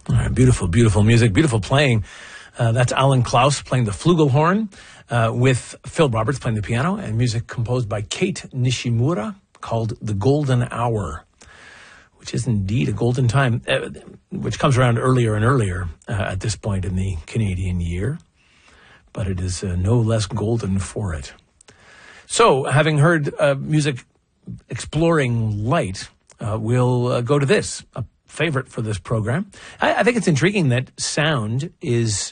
All right, beautiful, beautiful music, beautiful playing. That's Alan Klaus playing the flugelhorn with Phil Roberts playing the piano, and music composed by Kate Nishimura called The Golden Hour, which is indeed a golden time, which comes around earlier and earlier at this point in the Canadian year, but it is no less golden for it. So, having heard music exploring light, we'll go to this, a favorite for this program. I think it's intriguing that sound is